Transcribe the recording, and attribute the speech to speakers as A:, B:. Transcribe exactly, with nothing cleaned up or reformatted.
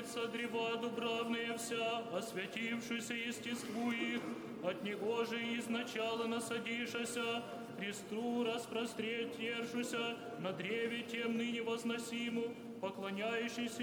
A: Богородица, древа дубравные вся, освятившуюся естеству их, от него же изначала насадишася, Христу распростреть тершуся, на древе тем ныне возносиму, поклоняющийся